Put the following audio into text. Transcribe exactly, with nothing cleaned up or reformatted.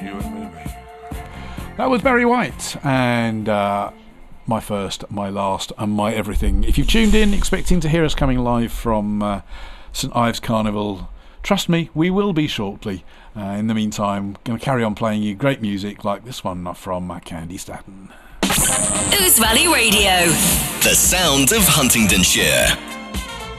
you and me. That was Barry White, and uh, my first, my last, and my everything. If you've tuned in expecting to hear us coming live from uh, St Ives Carnival, trust me, we will be shortly. Uh, in the meantime, going to carry on playing you great music like this one from uh, Candy Staton. Ouse Valley Radio. The sound of Huntingdonshire.